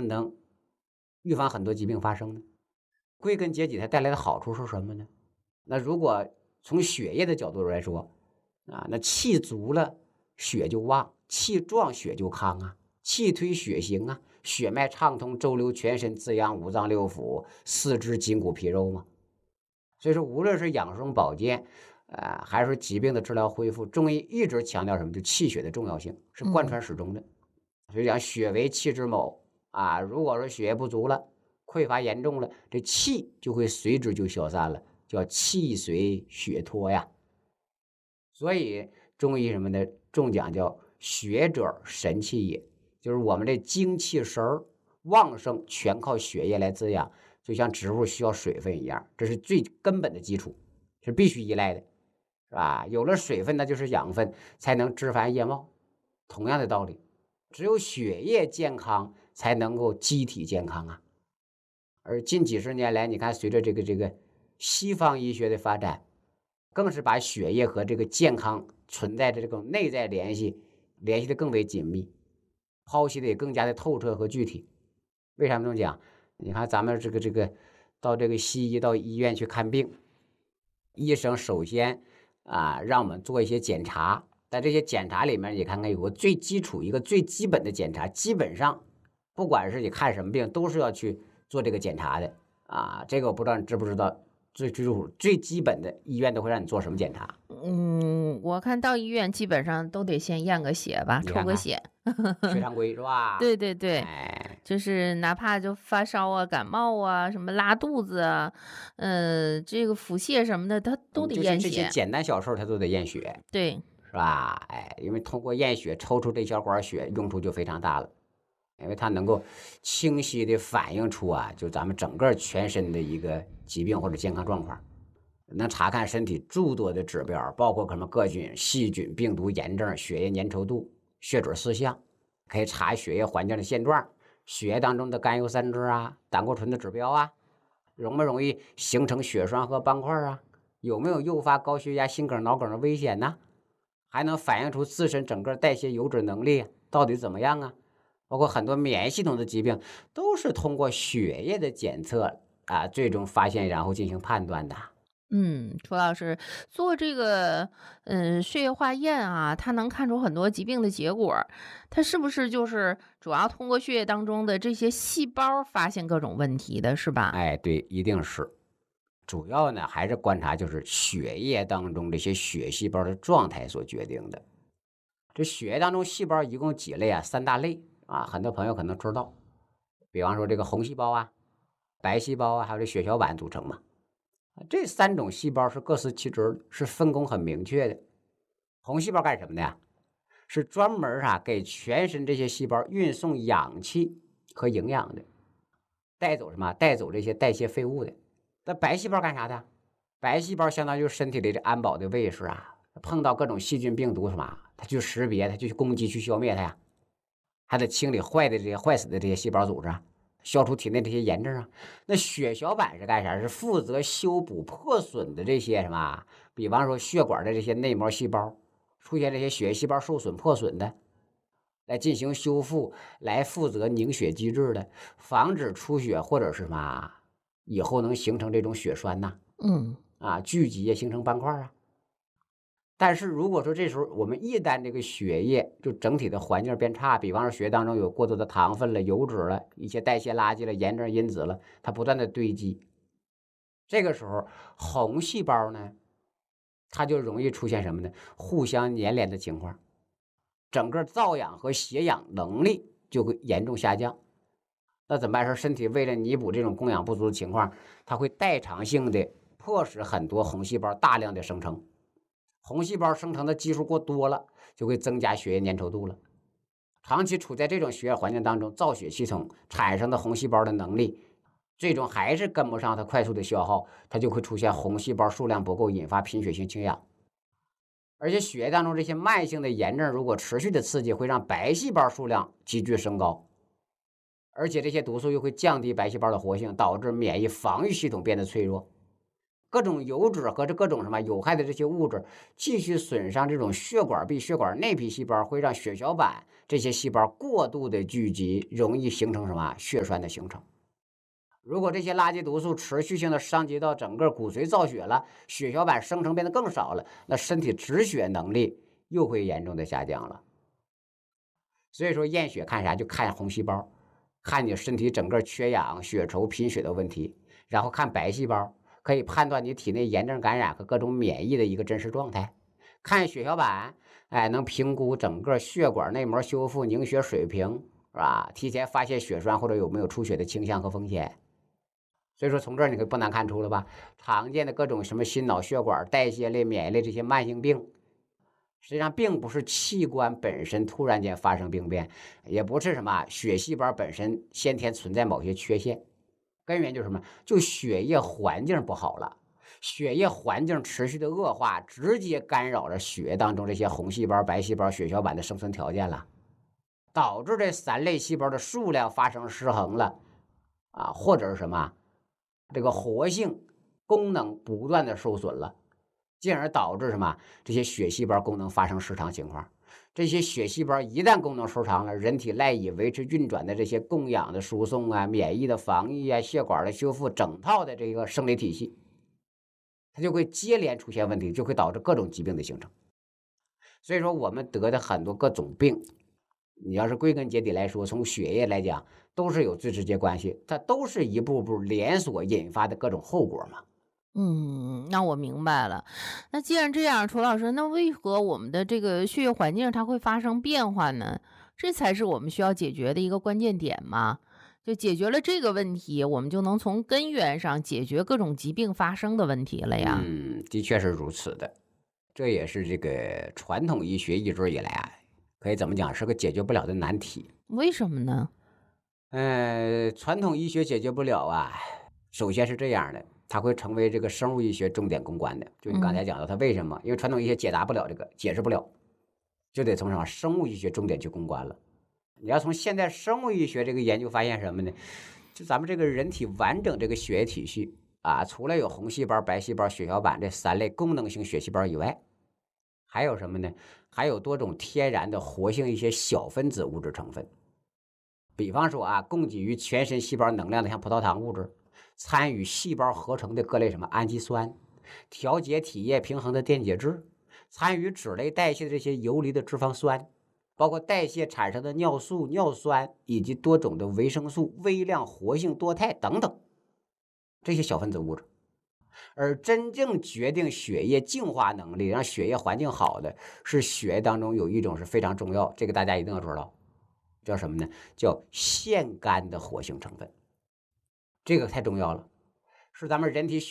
能预防很多疾病发生呢？归根结底，它带来的好处是什么呢？那如果从血液的角度来说，那气足了，血就旺；气壮，血就康啊。气推血行啊，血脉畅通，周流全身，滋养五脏六腑、四肢筋骨皮肉嘛。所以说，无论是养生保健，还是说疾病的治疗恢复，中医一直强调什么？就气血的重要性，是贯穿始终的。所以讲血为气之母啊，如果说血液不足了，匮乏严重了，这气就会随之就消散了，叫气随血脱呀。所以中医什么的重讲叫血者神气也，就是我们这精气神儿旺盛，全靠血液来滋养，就像植物需要水分一样，这是最根本的基础，是必须依赖的，是吧？有了水分，那就是养分，才能枝繁叶茂。同样的道理，只有血液健康，才能够机体健康啊。而近几十年来，你看，随着这个西方医学的发展，更是把血液和这个健康存在的这种内在联系的更为紧密，剖析的也更加的透彻和具体。为什么这么讲？你看咱们这个到这个西医到医院去看病，医生首先让我们做一些检查，在这些检查里面，你看看有个最基础一个最基本的检查，基本上不管是你看什么病，都是要去做这个检查的这个我不知道你知不知道，最基本的医院都会让你做什么检查？ 我看到医院基本上都得先验个血吧， 你看看抽个血。 血常规是吧？ 对对对， 哎， 就是哪怕就发烧啊、感冒啊、什么拉肚子啊，这个腹泻什么的，他都得就是这些验血。 简单小事他都得验血， 对， 是吧？哎，因为通过验血抽出这小管血，用处就非常大了。因为它能够清晰的反映出就咱们整个全身的一个疾病或者健康状况，能查看身体诸多的指标，包括什么各菌、细菌、病毒、炎症、血液粘稠度、血准四项，可以查血液环境的现状，血液当中的甘油三酯胆固醇的指标容不容易形成血栓和斑块有没有诱发高血压、心梗、脑梗的危险呢？还能反映出自身整个代谢油脂能力到底怎么样包括很多免疫系统的疾病，都是通过血液的检测最终发现，然后进行判断的。 楚老师做这个血液化验啊，它能看出很多疾病的结果儿，它是不是就是主要通过血液当中的这些细胞儿发现各种问题的，是吧？ 哎，对，一定是。主要呢还是观察就是血液当中这些血细胞的状态所决定的。这血液当中细胞一共几类三大类很多朋友可能知道，比方说这个红细胞白细胞还有这血小板组成嘛。这三种细胞是各司其职，是分工很明确的。红细胞干什么的呀？是专门给全身这些细胞运送氧气和营养的，带走什么？带走这些代谢废物的。那白细胞干啥的？白细胞相当于身体里的安保的卫士碰到各种细菌病毒什么，它去识别，它就去攻击，去消灭它呀，还得清理坏的这些坏死的这些细胞组织消除体内这些炎症那血小板是干啥？是负责修补破损的这些什么？比方说血管的这些内膜细胞，出现这些血细胞受损破损的，来进行修复，来负责凝血机制的，防止出血或者是什么以后能形成这种血栓嗯。 聚集形成斑块但是如果说这时候我们一旦这个血液就整体的环境变差，比方说血液当中有过多的糖分了、油脂了、一些代谢垃圾了、炎症因子了，它不断的堆积，这个时候红细胞呢，它就容易出现什么呢？互相粘连的情况，整个造氧和携氧能力就会严重下降。那怎么办？说身体为了弥补这种供氧不足的情况，它会代偿性的迫使很多红细胞大量的生成。红细胞生成的基数过多了，就会增加血液粘稠度了。长期处在这种血液环境当中，造血系统产生的红细胞的能力，最终还是跟不上它快速的消耗，它就会出现红细胞数量不够，引发贫血性缺氧。而且血液当中这些慢性的炎症，如果持续的刺激，会让白细胞数量急剧升高，而且这些毒素又会降低白细胞的活性，导致免疫防御系统变得脆弱。 各种油脂和各种什么有害的这些物质继续损伤这种血管壁、血管内皮细胞，会让血小板这些细胞过度的聚集，容易形成什么血栓的形成。如果这些垃圾毒素持续性的伤及到整个骨髓造血了，血小板生成变得更少了，那身体止血能力又会严重的下降了。所以说验血看啥？就看红细胞，看你身体整个缺氧、血稠、贫血的问题，然后看白细胞，可以判断你体内炎症感染和各种免疫的一个真实状态。看血小板，能评估整个血管内膜修复、凝血水平，是吧？提前发现血栓或者有没有出血的倾向和风险。所以说从这儿你可不难看出了吧？常见的各种什么心脑血管、代谢类、免疫类这些慢性病，实际上并不是器官本身突然间发生病变，也不是什么血细胞本身先天存在某些缺陷，根源就是什么？就血液环境不好了，血液环境持续的恶化，直接干扰了血当中这些红细胞、白细胞、血小板的生存条件了，导致这3类细胞的数量发生失衡了，或者是什么？这个活性功能不断的受损了，进而导致什么？这些血细胞功能发生失常情况。这些血细胞一旦功能失常了，人体赖以维持运转的这些供氧的输送免疫的防御血管的修复，整套的这个生理体系，它就会接连出现问题，就会导致各种疾病的形成。所以说我们得的很多各种病，你要是归根结底来说，从血液来讲都是有最直接关系，它都是一步步连锁引发的各种后果嘛。 那我明白了。那既然这样，楚老师，那为何我们的这个血液环境它会发生变化呢？这才是我们需要解决的一个关键点嘛。就解决了这个问题，我们就能从根源上解决各种疾病发生的问题了呀。 的确是如此的。这也是这个传统医学一直以来可以怎么讲，是个解决不了的难题。 为什么呢？ 传统医学解决不了首先是这样的，它会成为这个生物医学重点攻关的。就你刚才讲到它为什么？因为传统医学解答不了这个，解释不了，就得从什么生物医学重点去攻关了。你要从现代生物医学这个研究发现什么呢？就咱们这个人体完整这个血液体系除了有红细胞、白细胞、血小板这3类功能性血细胞以外，还有什么呢？还有多种天然的活性一些小分子物质成分。比方说供给于全身细胞能量的像葡萄糖物质，参与细胞合成的各类什么氨基酸，调节体液平衡的电解质，参与脂类代谢的这些游离的脂肪酸，包括代谢产生的尿素、尿酸，以及多种的维生素、微量活性多肽等等这些小分子物质。而真正决定血液净化能力，让血液环境好的，是血液当中有一种是非常重要，这个大家一定要知道，叫什么呢？叫腺苷的活性成分。这个太重要了，是咱们人体